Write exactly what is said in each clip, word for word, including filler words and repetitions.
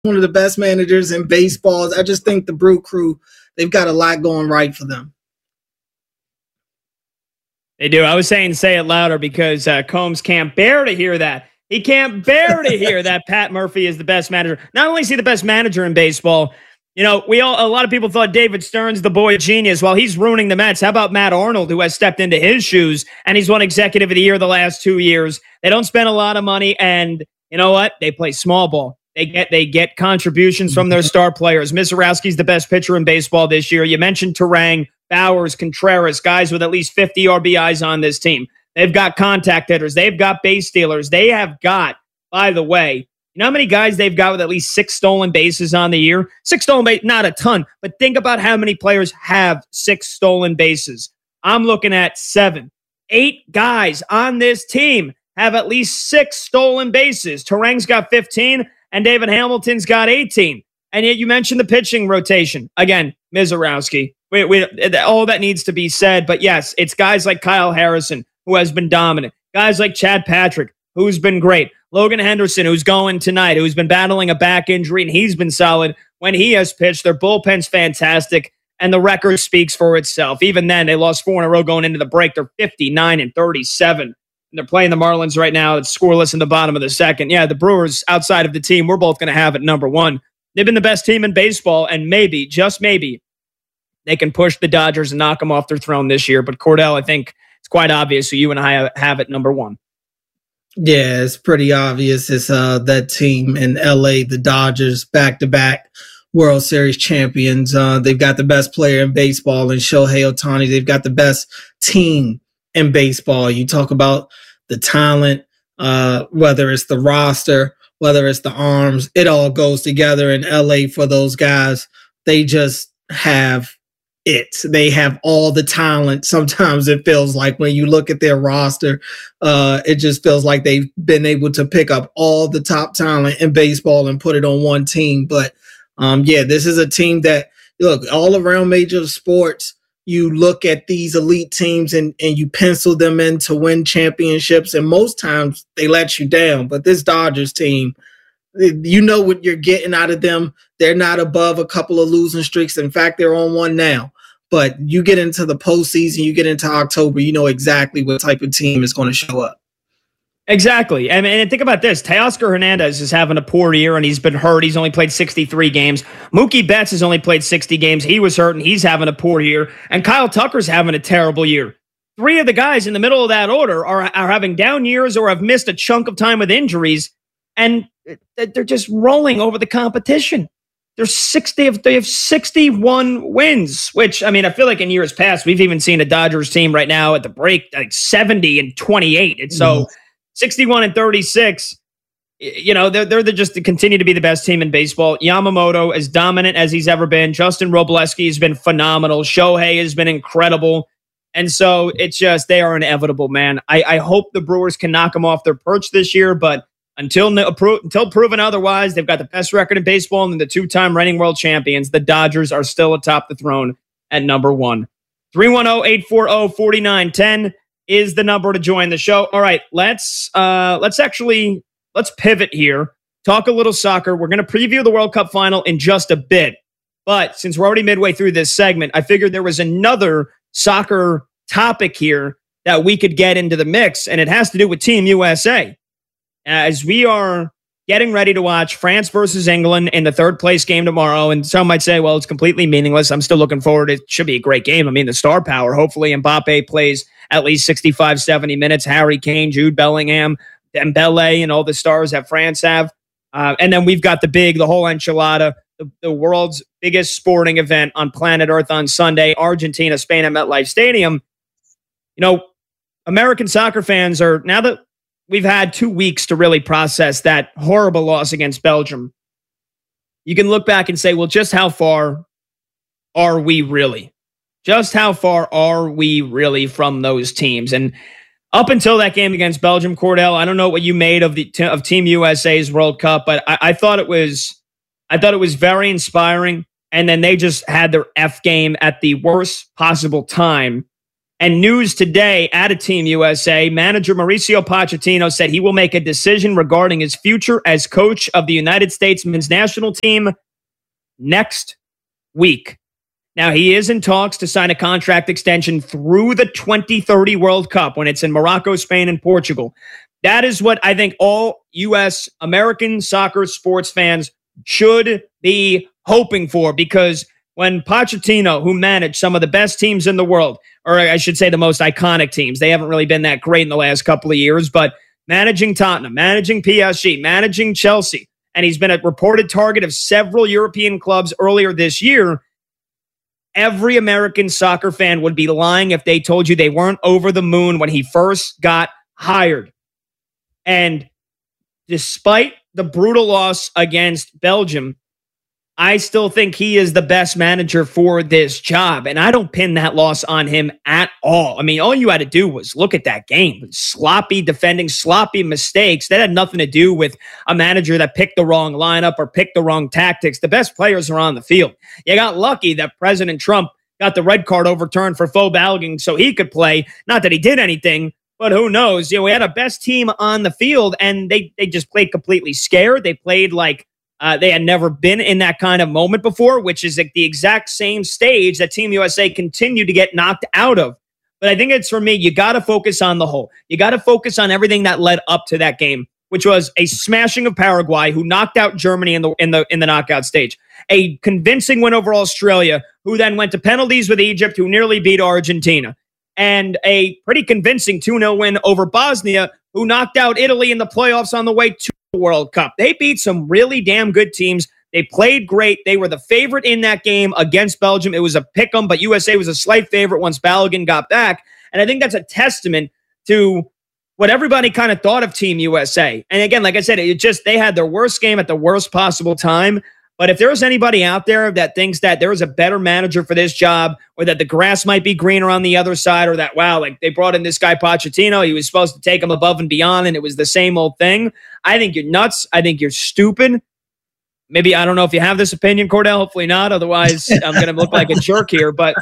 one of the best managers in baseball. I just think the Brew Crew, they've got a lot going right for them. They do. I was saying say it louder because uh, Combs can't bear to hear that. He can't bear to hear that Pat Murphy is the best manager. Not only is he the best manager in baseball, you know, we all a lot of people thought David Stearns the boy genius. Well, he's ruining the Mets. How about Matt Arnold, who has stepped into his shoes and he's won Executive of the Year the last two years? They don't spend a lot of money, and you know what? They play small ball. They get they get contributions from their star players. Mizorowski's the best pitcher in baseball this year. You mentioned Turang, Bowers, Contreras, guys with at least fifty R B Is on this team. They've got contact hitters. They've got base stealers. They have got, by the way, you know how many guys they've got with at least six stolen bases on the year? Six stolen bases, not a ton, but think about how many players have six stolen bases. I'm looking at seven. Eight guys on this team have at least six stolen bases. Turang's got fifteen, and David Hamilton's got eighteen. And yet you mentioned the pitching rotation. Again, Mizorowski. We, we, all that needs to be said, but yes, it's guys like Kyle Harrison, who has been dominant. Guys like Chad Patrick, who's been great. Logan Henderson, who's going tonight, who's been battling a back injury, and he's been solid when he has pitched. Their bullpen's fantastic, and the record speaks for itself. Even then, they lost four in a row going into the break. They're fifty-nine and thirty-seven, and they're playing the Marlins right now. It's scoreless in the bottom of the second. Yeah, the Brewers, outside of the team, we're both going to have at number one. They've been the best team in baseball, and maybe, just maybe, they can push the Dodgers and knock them off their throne this year. But Cordell, I think it's quite obvious who you and I have at number one. Yeah, it's pretty obvious. It's uh, that team in L A, the Dodgers, back-to-back World Series champions. Uh, they've got the best player in baseball in Shohei Ohtani. They've got the best team in baseball. You talk about the talent, uh, whether it's the roster, whether it's the arms, it all goes together in L A for those guys. They just have it. They have all the talent. Sometimes it feels like when you look at their roster, uh, it just feels like they've been able to pick up all the top talent in baseball and put it on one team. But um, yeah, this is a team that, look, all around major sports, you look at these elite teams and, and you pencil them in to win championships. And most times they let you down. But this Dodgers team, you know what you're getting out of them. They're not above a couple of losing streaks. In fact, they're on one now. But you get into the postseason, you get into October, you know exactly what type of team is going to show up. Exactly. I mean, and think about this. Teoscar Hernandez is having a poor year, and he's been hurt. He's only played sixty-three games. Mookie Betts has only played sixty games. He was hurt, and he's having a poor year. And Kyle Tucker's having a terrible year. Three of the guys in the middle of that order are, are having down years or have missed a chunk of time with injuries, and they're just rolling over the competition. They're sixty. They have sixty-one wins, which, I mean, I feel like in years past, we've even seen a Dodgers team right now at the break, like seventy and twenty-eight. And so mm-hmm. sixty-one and thirty-six, you know, they're, they're the, just to continue to be the best team in baseball. Yamamoto, as dominant as he's ever been. Justin Robleski has been phenomenal. Shohei has been incredible. And so it's just, they are inevitable, man. I, I hope the Brewers can knock them off their perch this year, but Until until proven otherwise, they've got the best record in baseball and the two-time reigning world champions. The Dodgers are still atop the throne at number one. three one zero, eight four zero, four nine one zero is the number to join the show. All right, let's uh, let's actually let's pivot here. Talk a little soccer. We're going to preview the World Cup final in just a bit. But since we're already midway through this segment, I figured there was another soccer topic here that we could get into the mix, and it has to do with Team U S A. As we are getting ready to watch France versus England in the third place game tomorrow, and some might say, well, it's completely meaningless. I'm still looking forward. It should be a great game. I mean, the star power. Hopefully Mbappe plays at least sixty-five, seventy minutes. Harry Kane, Jude Bellingham, Dembele, and all the stars that France have. Uh, and then we've got the big, the whole enchilada, the, the world's biggest sporting event on planet Earth on Sunday, Argentina, Spain at MetLife Stadium. You know, American soccer fans are, now that we've had two weeks to really process that horrible loss against Belgium, you can look back and say, well, just how far are we really? Just how far are we really from those teams? And up until that game against Belgium, Cordell, I don't know what you made of the of Team U S A's World Cup, but I, I thought it was I thought it was very inspiring. And then they just had their F game at the worst possible time. And news today at a Team U S A, manager Mauricio Pochettino said he will make a decision regarding his future as coach of the United States men's national team next week. Now, he is in talks to sign a contract extension through the twenty thirty World Cup when it's in Morocco, Spain, and Portugal. That is what I think all U S American soccer sports fans should be hoping for, because when Pochettino, who managed some of the best teams in the world, or I should say the most iconic teams, they haven't really been that great in the last couple of years, but managing Tottenham, managing P S G, managing Chelsea, and he's been a reported target of several European clubs earlier this year, every American soccer fan would be lying if they told you they weren't over the moon when he first got hired. And despite the brutal loss against Belgium, I still think he is the best manager for this job. And I don't pin that loss on him at all. I mean, all you had to do was look at that game. Sloppy defending, sloppy mistakes. That had nothing to do with a manager that picked the wrong lineup or picked the wrong tactics. The best players are on the field. You got lucky that President Trump got the red card overturned for faux balloting so he could play. Not that he did anything, but who knows? You know, we had a best team on the field, and they, they just played completely scared. They played like Uh, they had never been in that kind of moment before, which is like the exact same stage that Team U S A continued to get knocked out of. But I think it's, for me, you got to focus on the whole. You got to focus on everything that led up to that game, which was a smashing of Paraguay, who knocked out Germany in the in the in the knockout stage. A convincing win over Australia, who then went to penalties with Egypt, who nearly beat Argentina. And a pretty convincing two nil win over Bosnia, who knocked out Italy in the playoffs on the way to the World Cup. They beat some really damn good teams. They played great. They were the favorite in that game against Belgium. It was a pick 'em, but U S A was a slight favorite once Balogun got back. And I think that's a testament to what everybody kind of thought of Team U S A. And again, like I said, it just, they had their worst game at the worst possible time. But if there's anybody out there that thinks that there is a better manager for this job, or that the grass might be greener on the other side, or that, wow, like they brought in this guy Pochettino, he was supposed to take them above and beyond, and it was the same old thing, I think you're nuts. I think you're stupid. Maybe, I don't know if you have this opinion, Cordell. Hopefully not. Otherwise, I'm going to look like a jerk here. But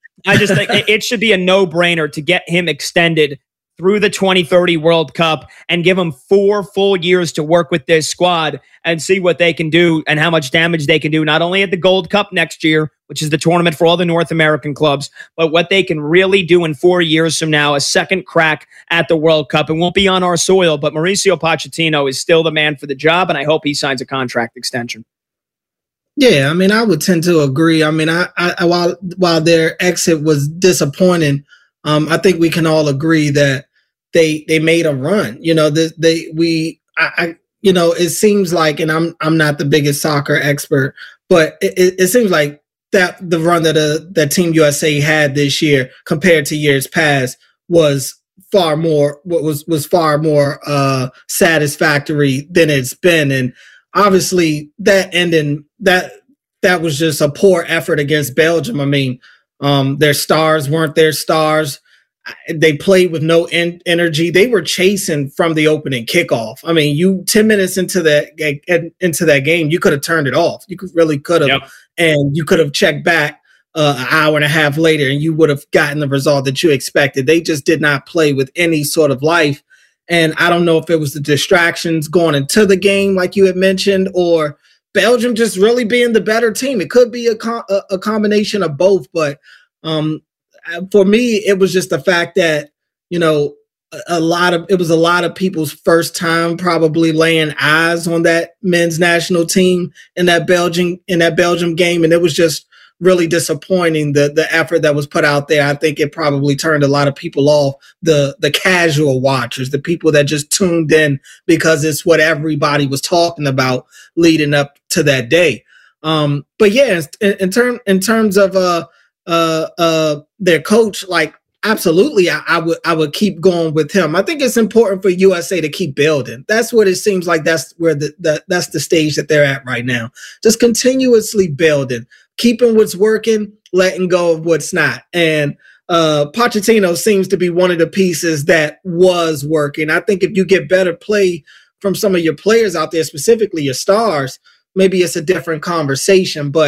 I just think it should be a no-brainer to get him extended through the twenty thirty World Cup and give them four full years to work with this squad and see what they can do and how much damage they can do, not only at the Gold Cup next year, which is the tournament for all the North American clubs, but what they can really do in four years from now, a second crack at the World Cup. It won't be on our soil, but Mauricio Pochettino is still the man for the job, and I hope he signs a contract extension. Yeah, I mean, I would tend to agree. I mean, I, I while while their exit was disappointing, um, I think we can all agree that they they made a run. You know, they, they we I, I you know, it seems like, and I'm I'm not the biggest soccer expert, but it, it, it seems like that the run that uh, that Team U S A had this year compared to years past was far more was was far more uh, satisfactory than it's been. And obviously that ending that that was just a poor effort against Belgium. I mean, um, their stars weren't their stars. They played with no en- energy. They were chasing from the opening kickoff. I mean, you ten minutes into that into that game, you could have turned it off. You could really could have, yep. And you could have checked back uh, an hour and a half later, and you would have gotten the result that you expected. They just did not play with any sort of life. And I don't know if it was the distractions going into the game, like you had mentioned, or Belgium just really being the better team. It could be a co- a, a combination of both, but um, for me, it was just the fact that, you know, a, a lot of, it was a lot of people's first time probably laying eyes on that men's national team in that Belgium, in that Belgium game. And it was just really disappointing, the the effort that was put out there. I think it probably turned a lot of people off, the the casual watchers, the people that just tuned in because it's what everybody was talking about leading up to that day. Um, but yeah, in, in term in terms of uh uh uh their coach, like absolutely, I, I would I would keep going with him. I think it's important for U S A to keep building. That's what it seems like. That's where the, the that's the stage that they're at right now. Just continuously building, keeping what's working, letting go of what's not. And uh, Pochettino seems to be one of the pieces that was working. I think if you get better play from some of your players out there, specifically your stars, maybe it's a different conversation. But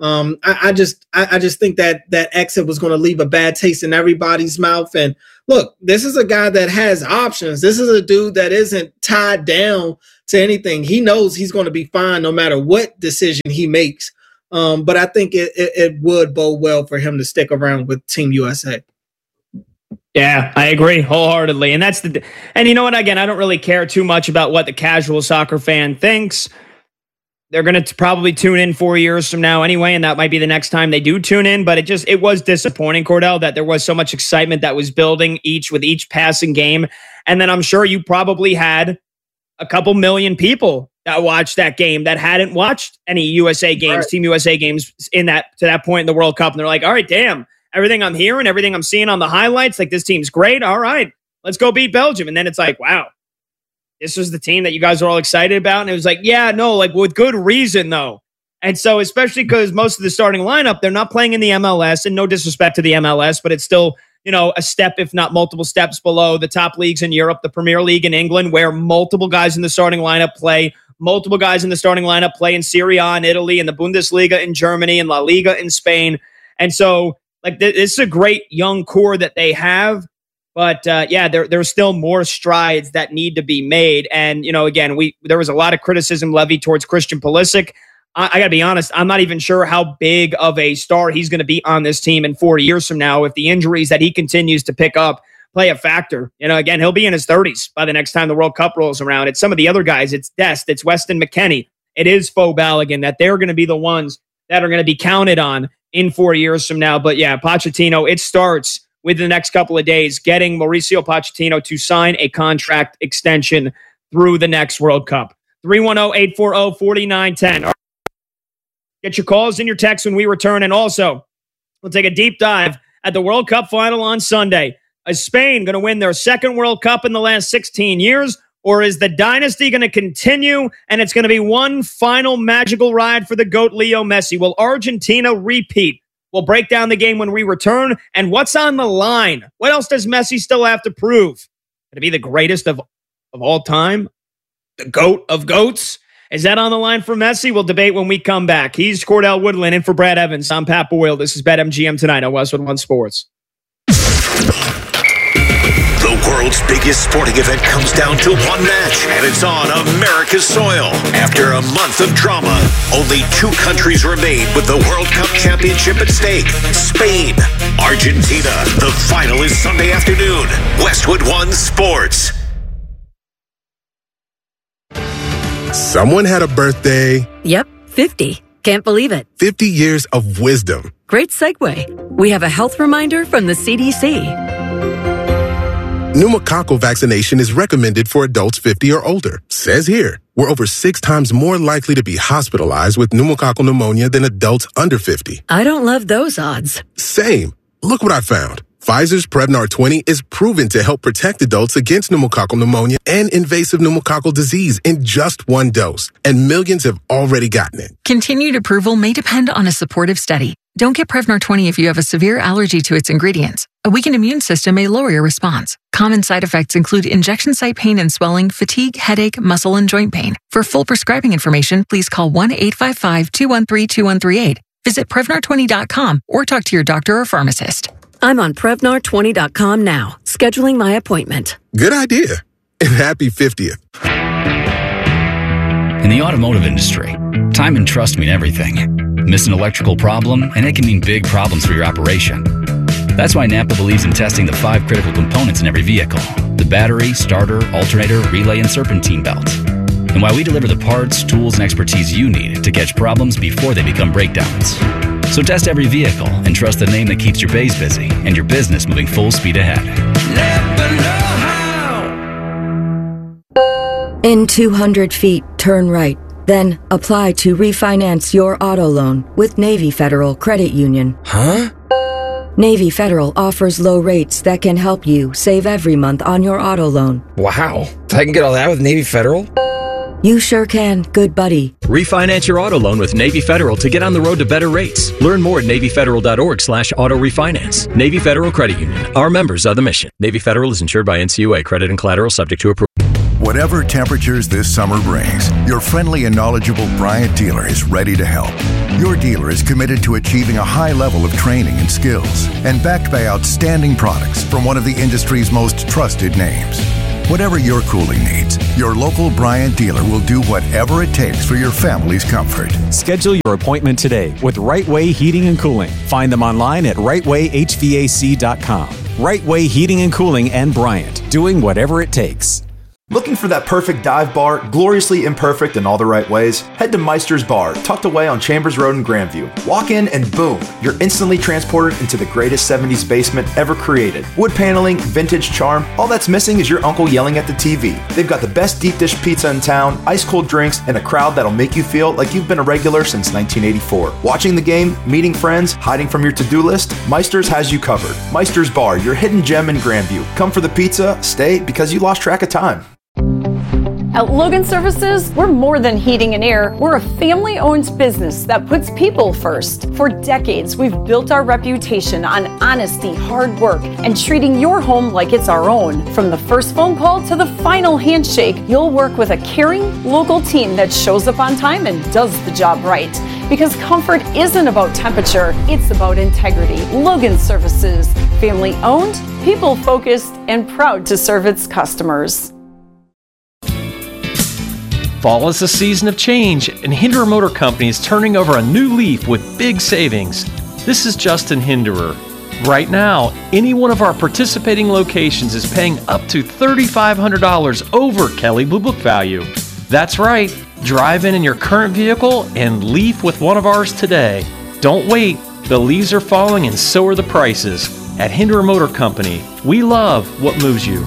Um, I, I just I, I just think that that exit was going to leave a bad taste in everybody's mouth. And look, this is a guy that has options. This is a dude that isn't tied down to anything. He knows he's going to be fine no matter what decision he makes. Um, but I think it, it, it would bode well for him to stick around with Team U S A. Yeah, I agree wholeheartedly. And that's the, and you know what, again, I don't really care too much about what the casual soccer fan thinks. They're going to probably tune in four years from now anyway, and that might be the next time they do tune in. But it just, it was disappointing, Cordell, that there was so much excitement that was building each with each passing game. And then I'm sure you probably had a couple million people that watched that game that hadn't watched any U S A games, right. Team U S A games in that, to that point in the World Cup. And they're like, all right, damn. Everything I'm hearing, everything I'm seeing on the highlights, like this team's great. All right, let's go beat Belgium. And then it's like, wow, this was the team that you guys are all excited about. And it was like, yeah, no, like with good reason though. And so especially because most of the starting lineup, they're not playing in the M L S, and no disrespect to the M L S, but it's still, you know, a step, if not multiple steps below the top leagues in Europe, the Premier League in England, where multiple guys in the starting lineup play, multiple guys in the starting lineup play in Serie A in Italy, and the Bundesliga in Germany, and La Liga in Spain. And so, Like, this is a great young core that they have. But, uh, yeah, there, there's still more strides that need to be made. And, you know, again, we there was a lot of criticism levied towards Christian Pulisic. I, I got to be honest, I'm not even sure how big of a star he's going to be on this team in four years from now if the injuries that he continues to pick up play a factor. You know, again, he'll be in his thirties by the next time the World Cup rolls around. It's some of the other guys. It's Dest. It's Weston McKennie. It is Fo Balogun that they're going to be the ones that are going to be counted on in four years from now. But yeah, Pochettino, it starts with the next couple of days, getting Mauricio Pochettino to sign a contract extension through the next World Cup. three one zero, eight four zero, four nine one zero. Get your calls and your texts when we return. And also, we'll take a deep dive at the World Cup final on Sunday. Is Spain going to win their second World Cup in the last sixteen years? Or is the dynasty going to continue and it's going to be one final magical ride for the GOAT Leo Messi? Will Argentina repeat? We'll break down the game when we return. And what's on the line? What else does Messi still have to prove? Going to be the greatest of, of all time? The GOAT of GOATs? Is that on the line for Messi? We'll debate when we come back. He's Cordell Woodland in for Brad Evans. I'm Pat Boyle. This is BetMGM tonight on Westwood One Sports. The world's biggest sporting event comes down to one match, and it's on America's soil. After a month of drama, only two countries remain with the World Cup championship at stake. Spain, Argentina. The final is Sunday afternoon. Westwood One Sports. Someone had a birthday. Yep, fifty. Can't believe it. fifty years of wisdom. Great segue. We have a health reminder from the C D C. Pneumococcal vaccination is recommended for adults fifty or older. Says here, we're over six times more likely to be hospitalized with pneumococcal pneumonia than adults under fifty. I don't love those odds. Same. Look what I found. Pfizer's Prevnar twenty is proven to help protect adults against pneumococcal pneumonia and invasive pneumococcal disease in just one dose. And millions have already gotten it. Continued approval may depend on a supportive study. Don't get Prevnar twenty if you have a severe allergy to its ingredients. A weakened immune system may lower your response. Common side effects include injection site pain and swelling, fatigue, headache, muscle, and joint pain. For full prescribing information, please call one eight five five, two one three, two one three eight. Visit Prevnar twenty dot com or talk to your doctor or pharmacist. I'm on Prevnar twenty dot com now, scheduling my appointment. Good idea. And happy fiftieth. In the automotive industry, time and trust mean everything. Miss an electrical problem, and it can mean big problems for your operation. That's why Napa believes in testing the five critical components in every vehicle: the battery, starter, alternator, relay, and serpentine belts. And why we deliver the parts, tools, and expertise you need to catch problems before they become breakdowns. So test every vehicle and trust the name that keeps your bays busy and your business moving full speed ahead. Napa know-how. In two hundred feet, turn right. Then apply to refinance your auto loan with Navy Federal Credit Union. Huh? Navy Federal offers low rates that can help you save every month on your auto loan. Wow. I can get all that with Navy Federal? You sure can, good buddy. Refinance your auto loan with Navy Federal to get on the road to better rates. Learn more at NavyFederal.org slash auto refinance. Navy Federal Credit Union. Our members are the mission. Navy Federal is insured by N C U A. Credit and collateral subject to approval. Whatever temperatures this summer brings, your friendly and knowledgeable Bryant dealer is ready to help. Your dealer is committed to achieving a high level of training and skills and backed by outstanding products from one of the industry's most trusted names. Whatever your cooling needs, your local Bryant dealer will do whatever it takes for your family's comfort. Schedule your appointment today with Right Way Heating and Cooling. Find them online at right way h v a c dot com. Right Way Heating and Cooling and Bryant, doing whatever it takes. Looking for that perfect dive bar, gloriously imperfect in all the right ways? Head to Meister's Bar, tucked away on Chambers Road in Grandview. Walk in and boom, you're instantly transported into the greatest seventies basement ever created. Wood paneling, vintage charm, all that's missing is your uncle yelling at the T V. They've got the best deep dish pizza in town, ice cold drinks, and a crowd that'll make you feel like you've been a regular since nineteen eighty-four. Watching the game, meeting friends, hiding from your to-do list, Meister's has you covered. Meister's Bar, your hidden gem in Grandview. Come for the pizza, stay because you lost track of time. At Logan Services, we're more than heating and air. We're a family-owned business that puts people first. For decades, we've built our reputation on honesty, hard work, and treating your home like it's our own. From the first phone call to the final handshake, you'll work with a caring, local team that shows up on time and does the job right. Because comfort isn't about temperature, it's about integrity. Logan Services, family-owned, people-focused, and proud to serve its customers. Fall is a season of change, and Hinderer Motor Company is turning over a new leaf with big savings. This is Justin Hinderer. Right now, any one of our participating locations is paying up to three thousand five hundred dollars over Kelley Blue Book value. That's right, drive in in your current vehicle and leaf with one of ours today. Don't wait, the leaves are falling and so are the prices. At Hinderer Motor Company, we love what moves you.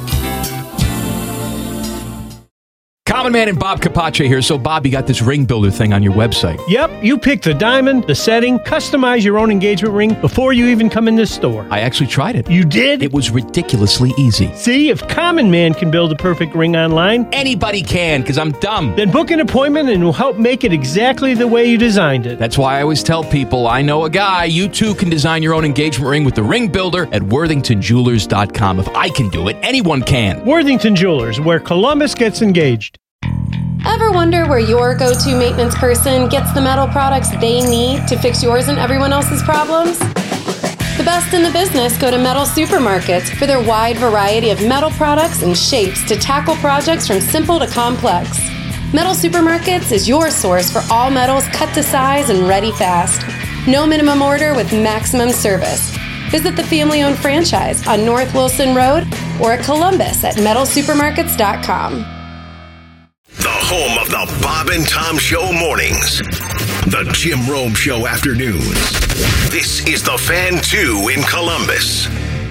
Common Man and Bob Capace here. So, Bob, you got this ring builder thing on your website. Yep, you pick the diamond, the setting, customize your own engagement ring before you even come in this store. I actually tried it. You did? It was ridiculously easy. See, if Common Man can build a perfect ring online, anybody can, because I'm dumb. Then book an appointment and we'll help make it exactly the way you designed it. That's why I always tell people, I know a guy. You too can design your own engagement ring with the ring builder at worthington jewelers dot com. If I can do it, anyone can. Worthington Jewelers, where Columbus gets engaged. Ever wonder where your go-to maintenance person gets the metal products they need to fix yours and everyone else's problems? The best in the business go to Metal Supermarkets for their wide variety of metal products and shapes to tackle projects from simple to complex. Metal Supermarkets is your source for all metals cut to size and ready fast. No minimum order with maximum service. Visit the family-owned franchise on North Wilson Road or at Columbus at metal supermarkets dot com. The home of the Bob and Tom Show mornings. The Jim Rome Show afternoons. This is the Fan two in Columbus.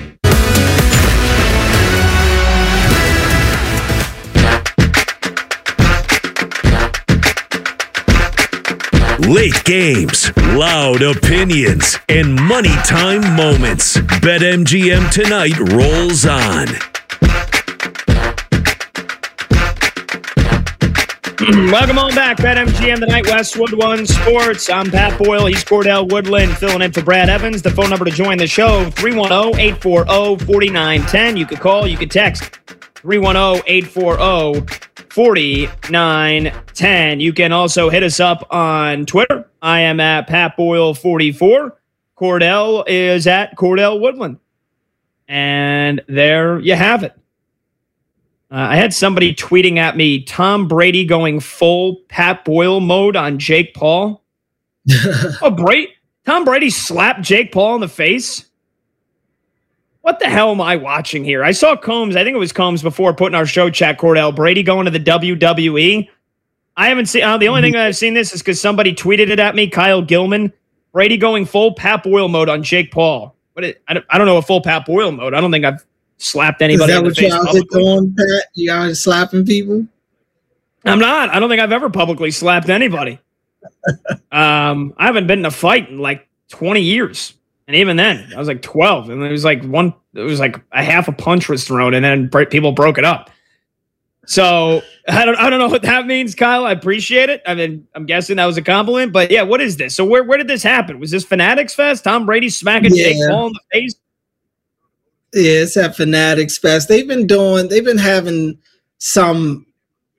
Late games, loud opinions, and money time moments. BetMGM tonight rolls on. Welcome on back, BetMGM tonight, Westwood One Sports. I'm Pat Boyle. He's Cordell Woodland, filling in for Brad Evans. The phone number to join the show, three one zero, eight four zero, four nine one zero. You could call, you could text, three one zero, eight four zero, four nine one zero. You can also hit us up on Twitter. I am at Pat Boyle forty-four. Cordell is at Cordell Woodland. And there you have it. Uh, I had somebody tweeting at me, Tom Brady going full Pat Boyle mode on Jake Paul. oh, Brady, Tom Brady slapped Jake Paul in the face? What the hell am I watching here? I saw Combs, I think it was Combs before putting our show chat, Cordell. Brady going to the W W E. I haven't seen, uh, the only thing that I've seen this is because somebody tweeted it at me, Kyle Gilman. Brady going full Pat Boyle mode on Jake Paul. What it, I, don't, I don't know a full Pat Boyle mode. I don't think I've slapped anybody in the face. Is that what y'all doing, Pat? You guys slapping people? I'm not. I don't think I've ever publicly slapped anybody. um, I haven't been in a fight in like twenty years. And even then, I was like twelve. And it was like one, it was like a half a punch was thrown and then bre- people broke it up. So I don't I don't know what that means, Kyle. I appreciate it. I mean, I'm guessing that was a compliment. But yeah, what is this? So where, where did this happen? Was this Fanatics Fest? Tom Brady smacking yeah. Jake Paul in the face? Yeah, it's at Fanatics Fest. They've been doing, they've been having some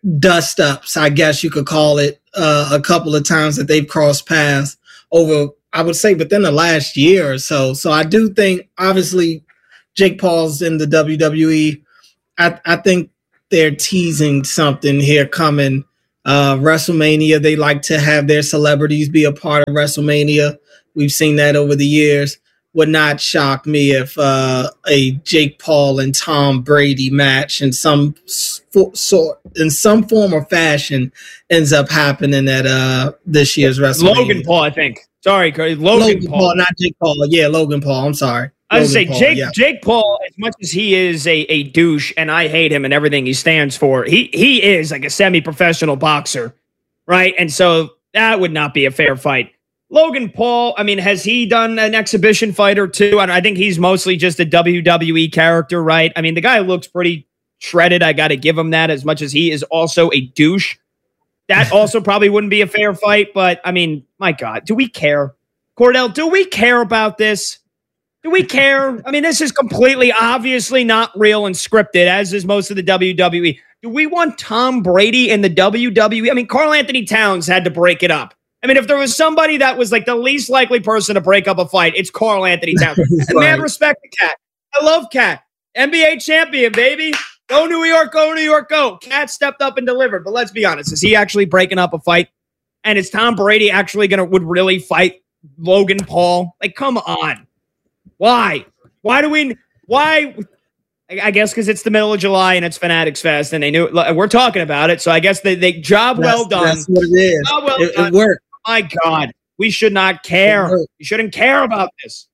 dust ups, I guess you could call it, uh, a couple of times that they've crossed paths over, I would say, within the last year or so. So I do think, obviously, Jake Paul's in the W W E. I, I think they're teasing something here coming. Uh, WrestleMania, they like to have their celebrities be a part of WrestleMania. We've seen that over the years. Would not shock me if uh, a Jake Paul and Tom Brady match in some sort, in some form or fashion, ends up happening at uh, this year's WrestleMania. Logan Paul, I think. Sorry, Logan, Logan Paul. Paul, not Jake Paul. Yeah, Logan Paul. I'm sorry. I was Logan say Paul, Jake yeah. Jake Paul, as much as he is a, a douche and I hate him and everything he stands for, he he is like a semi-professional boxer, right? And so that would not be a fair fight. Logan Paul, I mean, has he done an exhibition fight or two? I, I think he's mostly just a W W E character, right? I mean, the guy looks pretty shredded. I got to give him that, as much as he is also a douche. That also probably wouldn't be a fair fight, but I mean, my God, do we care? Cordell, do we care about this? Do we care? I mean, this is completely obviously not real and scripted, as is most of the W W E. Do we want Tom Brady in the W W E? I mean, Karl Anthony Towns had to break it up. I mean, if there was somebody that was like the least likely person to break up a fight, it's Karl Anthony Towns. And man, respect the cat. I love Cat. N B A champion, baby. Go New York, go New York, go. Cat stepped up and delivered. But let's be honest, is he actually breaking up a fight? And is Tom Brady actually going to would really fight Logan Paul? Like, come on. Why? Why do we, why? I guess because it's the middle of July and it's Fanatics Fest and they knew, we're talking about it. So I guess they, they job That's, well done. That's what it is. Job well it, done. it worked. My God, we should not care. We shouldn't care about this.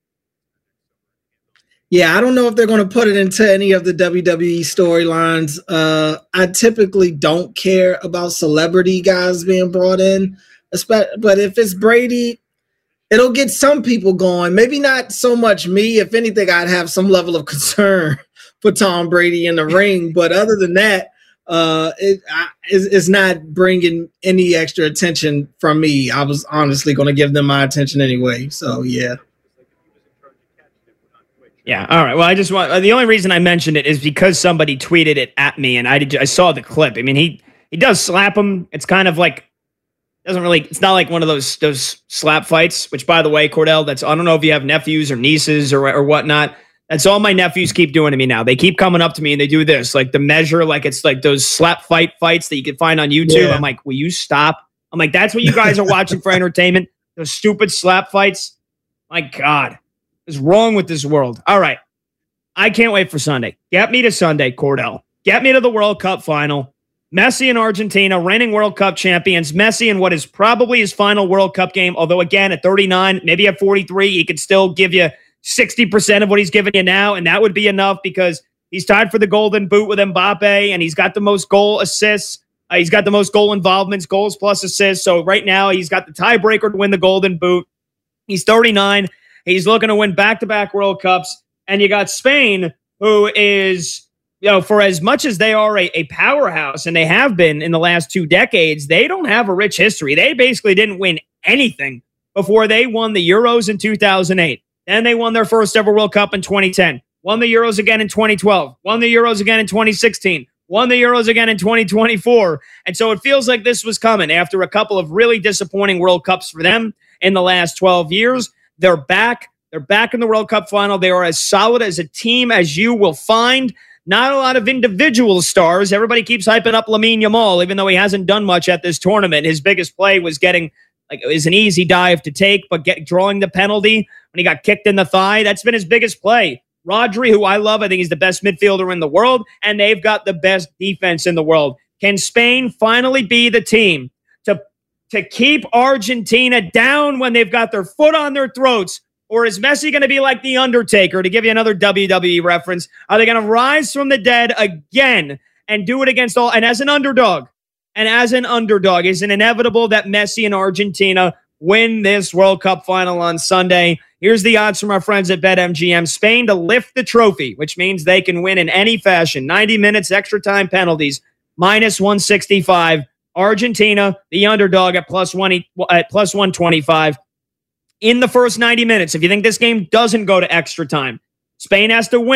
Yeah, I don't know if they're going to put it into any of the W W E storylines. Uh, I typically don't care about celebrity guys being brought in, but if it's Brady, it'll get some people going. Maybe not so much me. If anything, I'd have some level of concern for Tom Brady in the ring. But other than that, uh, it, I, it's, it's not bringing any extra attention from me. I was honestly going to give them my attention anyway. So, yeah. Yeah. All right. Well, I just want, the only reason I mentioned it is because somebody tweeted it at me and I did, I saw the clip. I mean, he, he does slap him. It's kind of like, doesn't really, it's not like one of those, those slap fights, which by the way, Cordell, that's, I don't know if you have nephews or nieces or, or whatnot. That's all my nephews keep doing to me now. They keep coming up to me and they do this, like the measure, like it's like those slap fight fights that you can find on YouTube. Yeah. I'm like, will you stop? I'm like, that's what you guys are watching for entertainment? Those stupid slap fights. My God, what's wrong with this world? All right. I can't wait for Sunday. Get me to Sunday, Cordell. Get me to the World Cup final. Messi and Argentina, reigning World Cup champions. Messi in what is probably his final World Cup game. Although again, at thirty-nine, maybe at forty-three, he could still give you sixty percent of what he's giving you now, and that would be enough because he's tied for the golden boot with Mbappe, and he's got the most goal assists. Uh, he's got the most goal involvements, goals plus assists. So right now, he's got the tiebreaker to win the golden boot. He's thirty-nine. He's looking to win back-to-back World Cups. And you got Spain, who is, you know, for as much as they are a, a powerhouse, and they have been in the last two decades, they don't have a rich history. They basically didn't win anything before they won the Euros in two thousand eight. Then they won their first ever World Cup in twenty ten, won the Euros again in twenty twelve, won the Euros again in twenty sixteen, won the Euros again in twenty twenty-four. And so it feels like this was coming after a couple of really disappointing World Cups for them in the last twelve years. They're back. They're back in the World Cup final. They are as solid as a team as you will find. Not a lot of individual stars. Everybody keeps hyping up Lamine Yamal, even though he hasn't done much at this tournament. His biggest play was getting, like, it was an easy dive to take, but get drawing the penalty when he got kicked in the thigh. That's been his biggest play. Rodri, who I love, I think he's the best midfielder in the world, and they've got the best defense in the world. Can Spain finally be the team to, to keep Argentina down when they've got their foot on their throats? Or is Messi going to be like The Undertaker, to give you another W W E reference? Are they going to rise from the dead again and do it against all? And as an underdog, and as an underdog, is it inevitable that Messi and Argentina win this World Cup final on Sunday? Here's the odds from our friends at BetMGM. Spain to lift the trophy, which means they can win in any fashion. ninety minutes, extra time penalties, minus one sixty-five. Argentina, the underdog, at plus one at plus one twenty-five. In the first ninety minutes, if you think this game doesn't go to extra time, Spain has to win it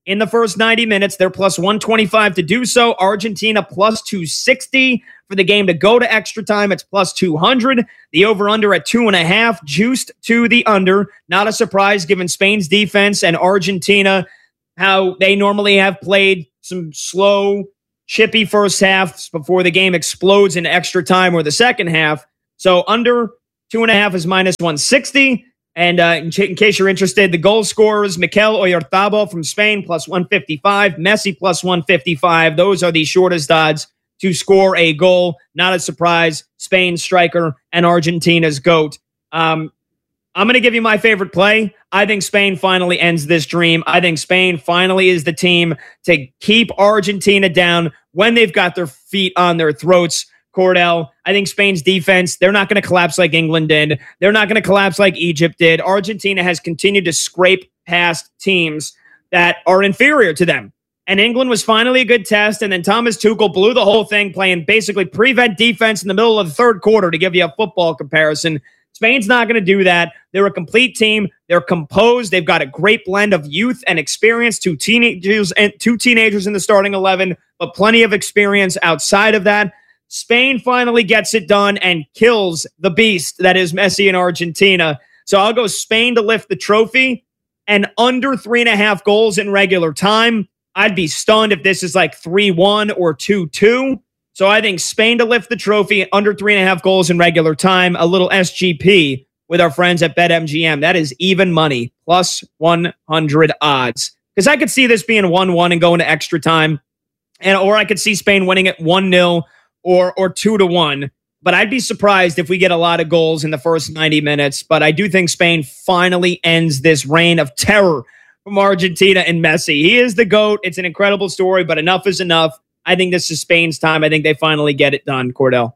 in the first ninety minutes. They're plus one twenty-five to do so. Argentina plus two sixty for the game to go to extra time. It's plus two hundred. The over-under at two and a half, juiced to the under. Not a surprise given Spain's defense and Argentina, how they normally have played some slow, chippy first halves before the game explodes in extra time or the second half. So under two and a half is minus one sixty. And uh, in, in case you're interested, the goal scorers, Mikel Oyarzabal from Spain, plus one fifty-five. Messi, plus one fifty-five. Those are the shortest odds to score a goal. Not a surprise. Spain's striker and Argentina's GOAT. Um, I'm going to give you my favorite play. I think Spain finally ends this dream. I think Spain finally is the team to keep Argentina down when they've got their feet on their throats. Cordell, I think Spain's defense, they're not going to collapse like England did. They're not going to collapse like Egypt did. Argentina has continued to scrape past teams that are inferior to them. And England was finally a good test, and then Thomas Tuchel blew the whole thing, playing basically prevent defense in the middle of the third quarter to give you a football comparison. Spain's not going to do that. They're a complete team. They're composed. They've got a great blend of youth and experience, two teenagers and two teenagers in the starting eleven, but plenty of experience outside of that. Spain finally gets it done and kills the beast that is Messi in Argentina. So I'll go Spain to lift the trophy and under three and a half goals in regular time. I'd be stunned if this is like three one or two two. So I think Spain to lift the trophy under three and a half goals in regular time. A little S G P with our friends at BetMGM. That is even money, plus one hundred odds. Because I could see this being one one and going to extra time. and Or I could see Spain winning it one nil. Or or two to one, but I'd be surprised if we get a lot of goals in the first ninety minutes. But I do think Spain finally ends this reign of terror from Argentina and Messi. He is the GOAT. It's an incredible story, but enough is enough. I think this is Spain's time. I think they finally get it done, Cordell.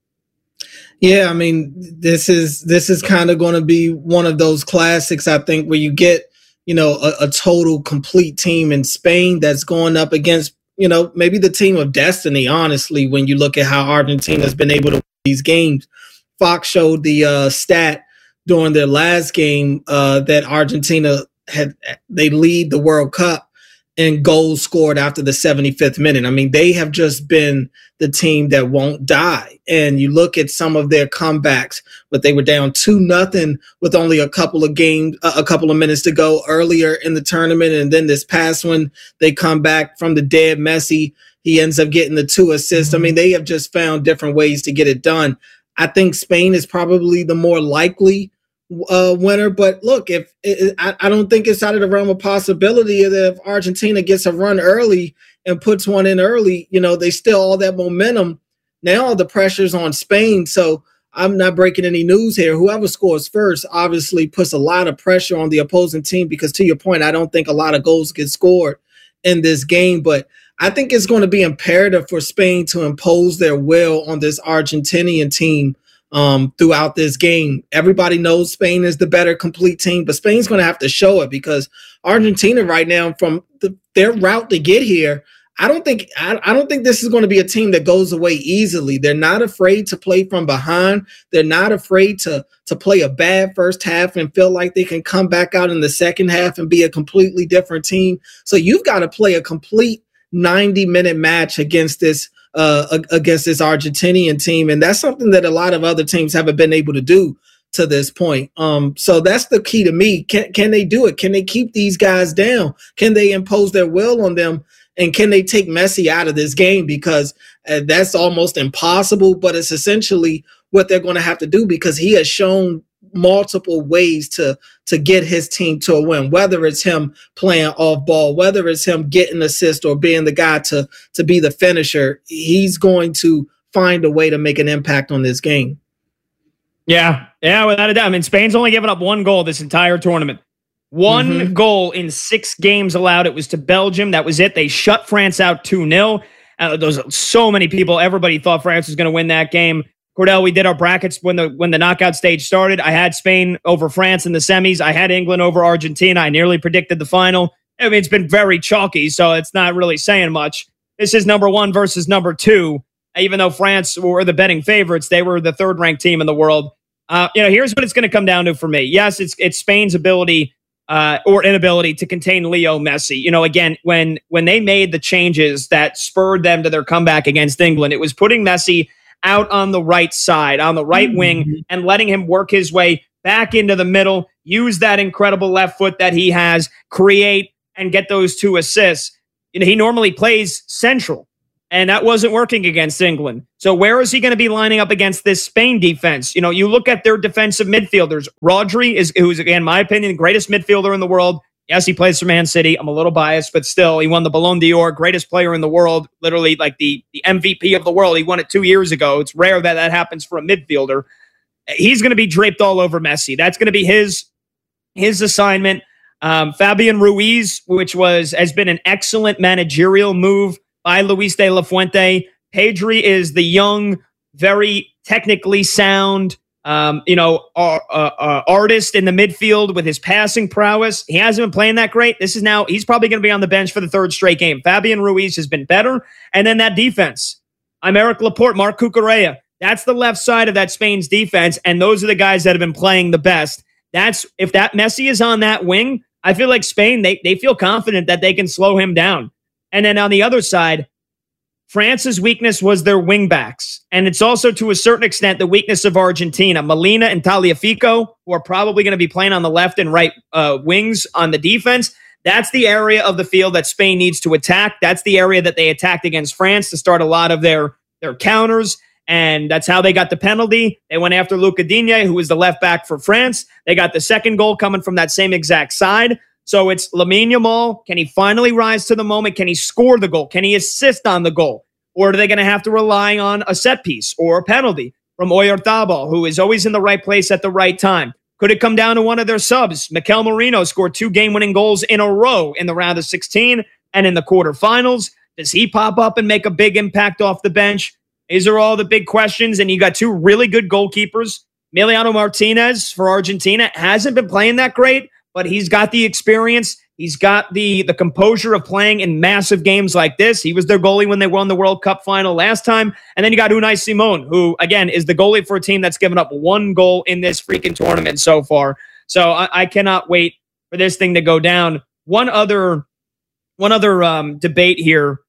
Yeah, I mean, this is this is kind of going to be one of those classics, I think, where you get, you know, a, a total complete team in Spain that's going up against, you know, maybe the team of destiny, honestly, when you look at how Argentina's been able to win these games. Fox showed the uh, stat during their last game uh, that Argentina had, they lead the World Cup in goals scored after the seventy-fifth minute. I mean, they have just been the team that won't die. And you look at some of their comebacks, but they were down two nothing with only a couple of games, uh, a couple of minutes to go earlier in the tournament. And then this past one, they come back from the dead. Messi, he ends up getting the two assists. I mean, they have just found different ways to get it done. I think Spain is probably the more likely uh, winner. But look, if it, I, I don't think it's out of the realm of possibility that if Argentina gets a run early and puts one in early, you know, they still all that momentum. Now the pressure's on Spain. So I'm not breaking any news here. Whoever scores first obviously puts a lot of pressure on the opposing team because, to your point, I don't think a lot of goals get scored in this game. But I think it's going to be imperative for Spain to impose their will on this Argentinian team um, throughout this game. Everybody knows Spain is the better complete team, but Spain's going to have to show it because Argentina right now, from the, their route to get here, I don't think I, I don't think this is going to be a team that goes away easily. They're not afraid to play from behind. They're not afraid to to play a bad first half and feel like they can come back out in the second half and be a completely different team. So you've got to play a complete ninety minute match against this uh, against this Argentinian team, and that's something that a lot of other teams haven't been able to do to this point. Um, so that's the key to me. Can can they do it? Can they keep these guys down? Can they impose their will on them? And can they take Messi out of this game? Because uh, that's almost impossible, but it's essentially what they're going to have to do because he has shown multiple ways to to get his team to a win, whether it's him playing off ball, whether it's him getting assist or being the guy to to be the finisher. He's going to find a way to make an impact on this game. Yeah, yeah, without a doubt. I mean, Spain's only given up one goal this entire tournament. One mm-hmm. goal in six games allowed. It was to Belgium. That was it. They shut France out two nil. Uh, those so many people, everybody thought France was going to win that game. Cordell, we did our brackets when the when the knockout stage started. I had Spain over France in the semis. I had England over Argentina. I nearly predicted the final. I mean, it's been very chalky, so it's not really saying much. This is number one versus number two. Even though France were the betting favorites, they were the third-ranked team in the world. Uh, you know, here's what it's going to come down to for me. Yes, it's it's Spain's ability uh, or inability to contain Leo Messi. You know, again, when when they made the changes that spurred them to their comeback against England, it was putting Messi out on the right side, on the right mm-hmm. wing, and letting him work his way back into the middle, use that incredible left foot that he has, create, and get those two assists. You know, he normally plays central, and that wasn't working against England. So where is he going to be lining up against this Spain defense? You know, you look at their defensive midfielders. Rodri is, who's, again, in my opinion, the greatest midfielder in the world. Yes, he plays for Man City. I'm a little biased, but still, he won the Ballon d'Or, greatest player in the world, literally like the, the M V P of the world. He won it two years ago. It's rare that that happens for a midfielder. He's going to be draped all over Messi. That's going to be his, his assignment. Um, Fabian Ruiz, which was has been an excellent managerial move by Luis de la Fuente. Pedri is the young, very technically sound, um, you know, uh, uh, uh, artist in the midfield with his passing prowess. He hasn't been playing that great. This is now, he's probably going to be on the bench for the third straight game. Fabian Ruiz has been better. And then that defense. I'm Eric Laporte, Mark Cucurella. That's the left side of that Spain's defense, and those are the guys that have been playing the best. That's if that Messi is on that wing, I feel like Spain, they, they feel confident that they can slow him down. And then on the other side, France's weakness was their wingbacks. And it's also, to a certain extent, the weakness of Argentina. Molina and Tagliafico, who are probably going to be playing on the left and right uh, wings on the defense. That's the area of the field that Spain needs to attack. That's the area that they attacked against France to start a lot of their, their counters. And that's how they got the penalty. They went after Luca Digne, who was the left back for France. They got the second goal coming from that same exact side. So it's Lamine Yamal. Can he finally rise to the moment? Can he score the goal? Can he assist on the goal? Or are they going to have to rely on a set piece or a penalty from Oyarzabal, who is always in the right place at the right time? Could it come down to one of their subs? Mikel Merino scored two game-winning goals in a row in the round of sixteen and in the quarterfinals. Does he pop up and make a big impact off the bench? These are all the big questions, and you got two really good goalkeepers. Emiliano Martinez for Argentina hasn't been playing that great, but he's got the experience. He's got the, the composure of playing in massive games like this. He was their goalie when they won the World Cup final last time. And then you got Unai Simon, who, again, is the goalie for a team that's given up one goal in this freaking tournament so far. So I, I cannot wait for this thing to go down. One other, one other um, debate here,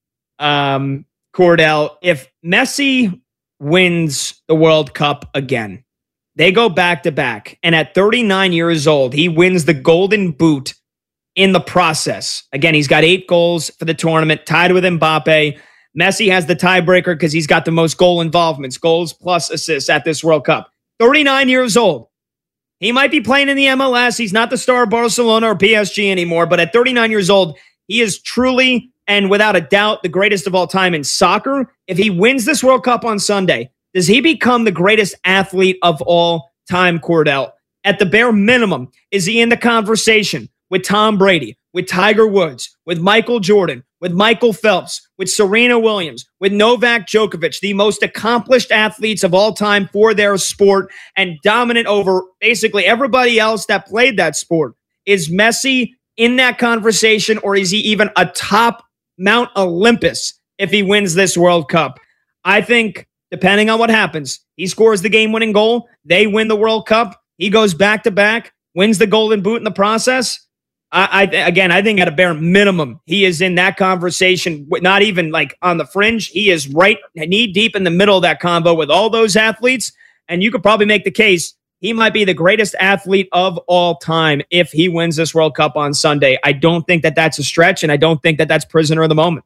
um, Cordell, if Messi wins the World Cup again, they go back to back, and at thirty-nine years old, he wins the Golden Boot in the process. Again, he's got eight goals for the tournament, tied with Mbappe. Messi has the tiebreaker because he's got the most goal involvements, goals plus assists at this World Cup. thirty-nine years old. He might be playing in the M L S. He's not the star of Barcelona or P S G anymore, but at thirty-nine years old, he is truly and without a doubt the greatest of all time in soccer. If he wins this World Cup on Sunday, does he become the greatest athlete of all time, Cordell? At the bare minimum, is he in the conversation with Tom Brady, with Tiger Woods, with Michael Jordan, with Michael Phelps, with Serena Williams, with Novak Djokovic, the most accomplished athletes of all time for their sport and dominant over basically everybody else that played that sport? Is Messi in that conversation, or is he even atop Mount Olympus if he wins this World Cup? I think, depending on what happens, he scores the game-winning goal, they win the World Cup, he goes back-to-back, wins the Golden Boot in the process. I, I again, I think at a bare minimum, he is in that conversation, not even like on the fringe. He is right knee-deep in the middle of that combo with all those athletes, and you could probably make the case he might be the greatest athlete of all time if he wins this World Cup on Sunday. I don't think that that's a stretch, and I don't think that that's prisoner of the moment.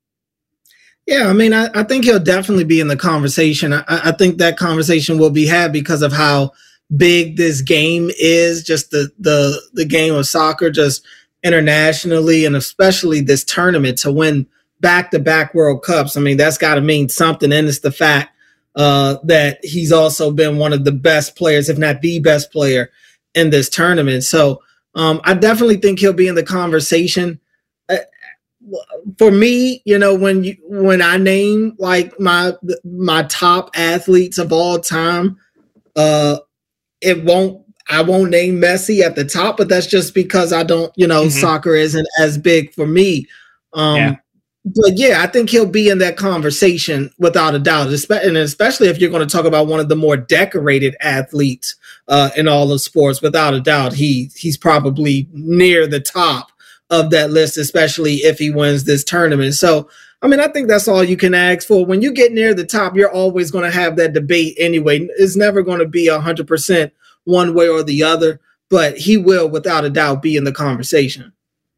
Yeah, I mean, I, I think he'll definitely be in the conversation. I, I think that conversation will be had because of how big this game is, just the the the game of soccer, just internationally, and especially this tournament to win back-to-back World Cups. I mean, that's got to mean something, and it's the fact uh, that he's also been one of the best players, if not the best player in this tournament. So um, I definitely think he'll be in the conversation. Uh, for me, you know, when you when I name like my my top athletes of all time, uh, it won't I won't name Messi at the top, but that's just because I don't, you know, mm-hmm. soccer isn't as big for me. Um, yeah. But yeah, I think he'll be in that conversation without a doubt, and especially if you're going to talk about one of the more decorated athletes uh, in all of sports. Without a doubt, he he's probably near the top of that list, especially if he wins this tournament. So, I mean, I think that's all you can ask for. When you get near the top, you're always going to have that debate anyway. It's never going to be one hundred percent one way or the other, but he will, without a doubt, be in the conversation.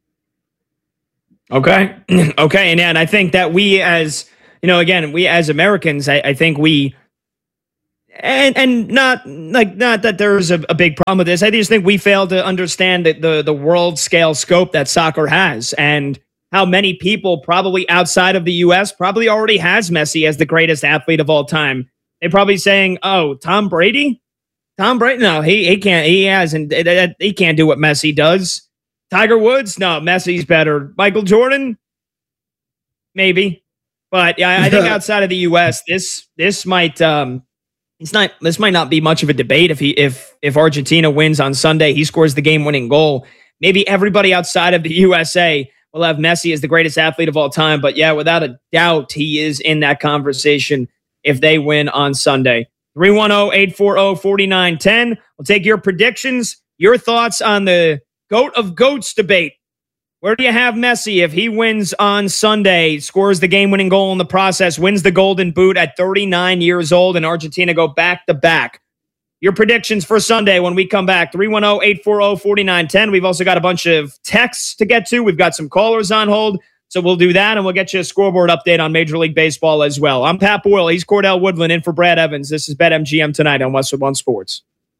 Okay. Okay. And, and I think that we as, you know, again, we as Americans, I, I think we, and and not like, not that there's a, a big problem with this. I just think we fail to understand that the, the world scale scope that soccer has and how many people probably outside of the U S probably already has Messi as the greatest athlete of all time. They're probably saying, oh, Tom Brady? Tom Brady? No, he, he can't, he hasn't, he can't do what Messi does. Tiger Woods? No, Messi's better. Michael Jordan? Maybe. But yeah, I think outside of the U S, this this might um it's not this might not be much of a debate if he if if Argentina wins on Sunday, he scores the game-winning goal. Maybe everybody outside of the U S A will have Messi as the greatest athlete of all time. But yeah, without a doubt, he is in that conversation if they win on Sunday. three one zero, eight four zero, four nine one zero. We'll take your predictions, your thoughts on the GOAT of GOATs debate. Where do you have Messi if he wins on Sunday, scores the game-winning goal in the process, wins the Golden Boot at thirty-nine years old, and Argentina go back-to-back? Your predictions for Sunday when we come back. three one zero, eight four zero, four nine one zero. We've also got a bunch of texts to get to. We've got some callers on hold, so we'll do that, and we'll get you a scoreboard update on Major League Baseball as well. I'm Pat Boyle. He's Cordell Woodland in for Brad Evans. This is BetMGM Tonight on Westwood One Sports.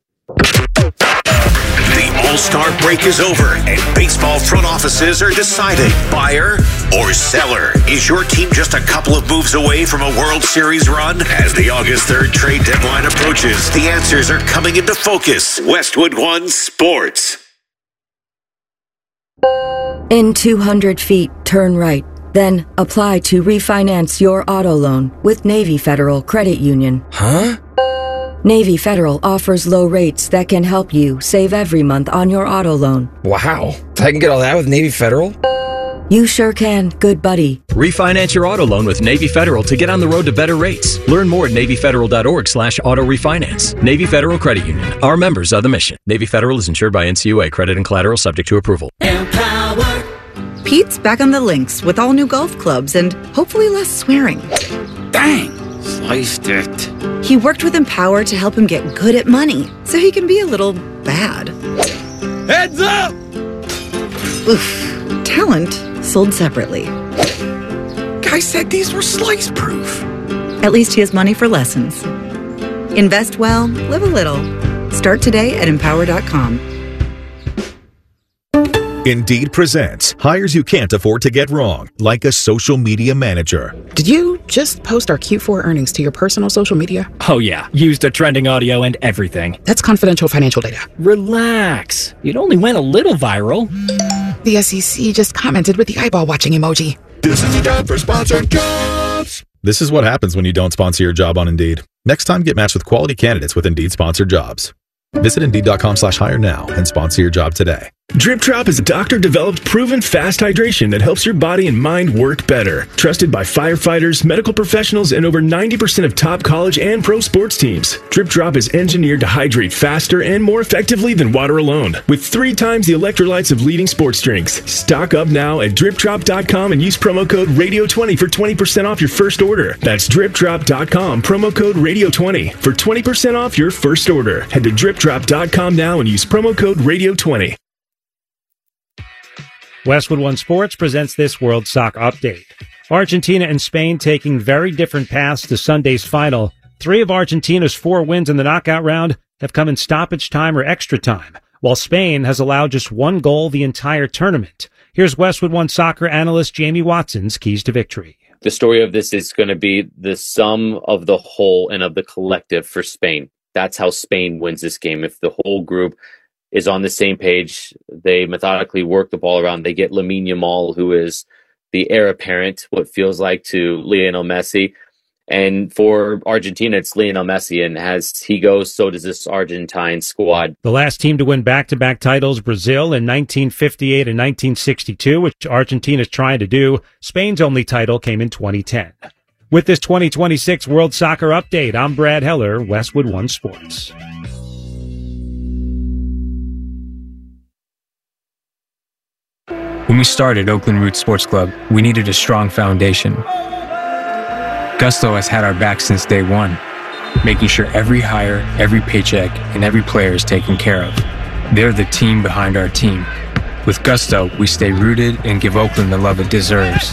The All-Star break is over, and baseball front offices are deciding buyer or seller. Is your team just a couple of moves away from a World Series run? As the August third trade deadline approaches, the answers are coming into focus. Westwood One Sports. In two hundred feet, turn right. Then apply to refinance your auto loan with Navy Federal Credit Union. Huh? Navy Federal offers low rates that can help you save every month on your auto loan. Wow. I can get all that with Navy Federal? You sure can, good buddy. Refinance your auto loan with Navy Federal to get on the road to better rates. Learn more at NavyFederal.org slash auto refinance. Navy Federal Credit Union. Our members are the mission. Navy Federal is insured by N C U A. Credit and collateral subject to approval. Empower. Pete's back on the links with all new golf clubs and hopefully less swearing. Dang. Sliced it. He worked with Empower to help him get good at money, so he can be a little bad. Heads up! Oof. Talent sold separately. Guy said these were slice-proof. At least he has money for lessons. Invest well, live a little. Start today at empower dot com. Indeed presents hires you can't afford to get wrong, like a social media manager. Did you just post our Q four earnings to your personal social media? Oh yeah, used the trending audio and everything. That's confidential financial data. Relax. It only went a little viral. The S E C just commented with the eyeball watching emoji. This is the time for sponsored jobs. This is what happens when you don't sponsor your job on Indeed. Next time, get matched with quality candidates with Indeed sponsored jobs. Visit Indeed.com slash hire now and sponsor your job today. Drip Drop is a doctor-developed, proven fast hydration that helps your body and mind work better. Trusted by firefighters, medical professionals, and over ninety percent of top college and pro sports teams. Drip Drop is engineered to hydrate faster and more effectively than water alone, with three times the electrolytes of leading sports drinks. Stock up now at drip drop dot com and use promo code radio twenty for twenty percent off your first order. That's drip drop dot com, promo code radio twenty for twenty percent off your first order. Head to drip drop dot com now and use promo code radio twenty. Westwood One Sports presents this World Soccer Update. Argentina and Spain taking very different paths to Sunday's final. Three of Argentina's four wins in the knockout round have come in stoppage time or extra time, while Spain has allowed just one goal the entire tournament. Here's Westwood One Soccer analyst Jamie Watson's keys to victory. The story of this is going to be the sum of the whole and of the collective for Spain. That's how Spain wins this game. If the whole group is on the same page, they methodically work the ball around. They get Lamine Yamal, who is the heir apparent, what feels like, to Lionel Messi. And for Argentina, it's Lionel Messi. And as he goes, so does this Argentine squad. The last team to win back-to-back titles, Brazil in nineteen fifty-eight and nineteen sixty-two, which Argentina's trying to do. Spain's only title came in twenty ten. With this twenty twenty-six World Soccer Update, I'm Brad Heller, Westwood One Sports. When we started Oakland Roots Sports Club, we needed a strong foundation. Gusto has had our back since day one, making sure every hire, every paycheck, and every player is taken care of. They're the team behind our team. With Gusto, we stay rooted and give Oakland the love it deserves.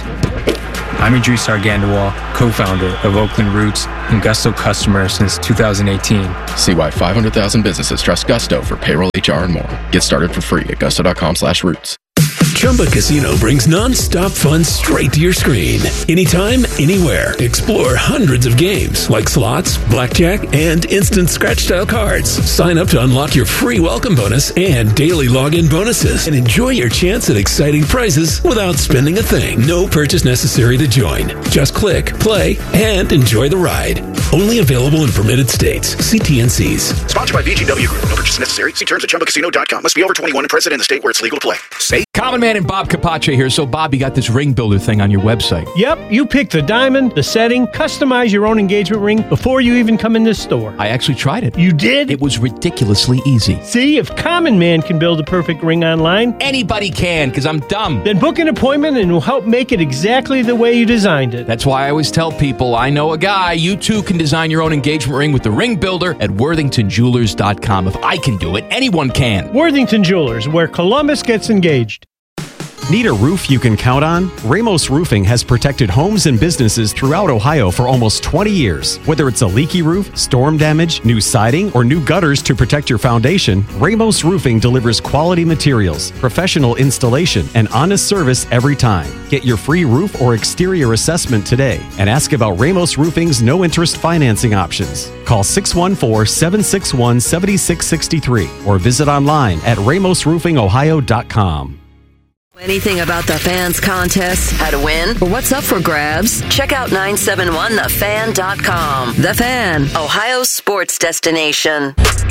I'm Idris Argandawal, co-founder of Oakland Roots and Gusto customer since two thousand eighteen. See why five hundred thousand businesses trust Gusto for payroll, H R, and more. Get started for free at gusto.com slash roots. Chumba Casino brings non-stop fun straight to your screen. Anytime, anywhere. Explore hundreds of games like slots, blackjack, and instant scratch-style cards. Sign up to unlock your free welcome bonus and daily login bonuses. And enjoy your chance at exciting prizes without spending a thing. No purchase necessary to join. Just click, play, and enjoy the ride. Only available in permitted states. See T N Cs. Sponsored by V G W Group. No purchase necessary. See terms at chumba casino dot com. Must be over twenty-one and present in the state where it's legal to play. Say Common Man and Bob Capace here. So, Bob, you got this ring builder thing on your website. Yep, you pick the diamond, the setting, customize your own engagement ring before you even come in this store. I actually tried it. You did? It was ridiculously easy. See, if Common Man can build a perfect ring online, anybody can, because I'm dumb. Then book an appointment and we'll help make it exactly the way you designed it. That's why I always tell people, I know a guy. You too can design your own engagement ring with the ring builder at worthington jewelers dot com. If I can do it, anyone can. Worthington Jewelers, where Columbus gets engaged. Need a roof you can count on? Ramos Roofing has protected homes and businesses throughout Ohio for almost twenty years. Whether it's a leaky roof, storm damage, new siding, or new gutters to protect your foundation, Ramos Roofing delivers quality materials, professional installation, and honest service every time. Get your free roof or exterior assessment today and ask about Ramos Roofing's no-interest financing options. Call six one four, seven six one, seven six six three or visit online at ramos roofing ohio dot com. Anything about the Fans contest, how to win, or what's up for grabs? Check out nine seven one the fan dot com. The Fan, Ohio's sports destination.